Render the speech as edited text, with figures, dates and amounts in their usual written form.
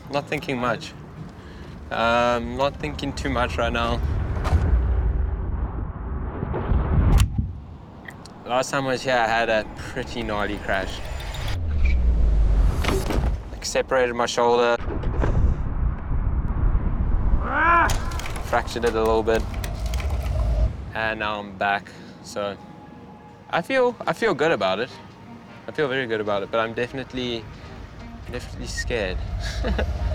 Not thinking much. Not thinking too much right now. Last time I was here, I had a pretty gnarly crash. Like, separated my shoulder. Fractured it a little bit. And now I'm back, so I feel good about it. I feel very good about it, but I'm definitely scared.